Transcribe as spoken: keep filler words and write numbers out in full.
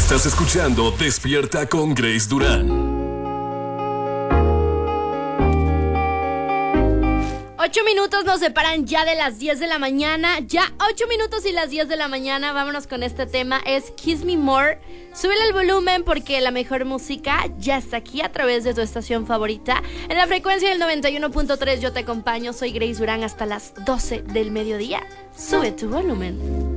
Estás escuchando Despierta con Grace Durán. Ocho minutos nos separan ya de las diez de la mañana. Ya ocho minutos y las diez de la mañana. Vámonos con este tema. Es Kiss Me More. Súbele el volumen porque la mejor música ya está aquí a través de tu estación favorita. En la frecuencia del noventa y uno punto tres yo te acompaño. Soy Grace Durán hasta las doce del mediodía. Sube tu volumen.